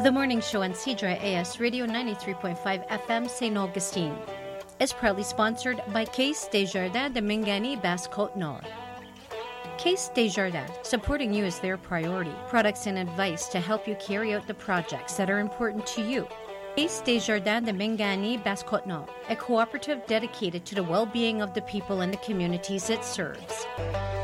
The morning show on CJAS Radio 93.5 FM St. Augustine is proudly sponsored by Caisse Desjardins de Mingani Basse-Côte-Nord. Caisse Desjardins, supporting you is their priority. Products and advice to help you carry out the projects that are important to you. Caisse Desjardins de Mingani Basse-Côte-Nord, a cooperative dedicated to the well-being of the people and the communities it serves.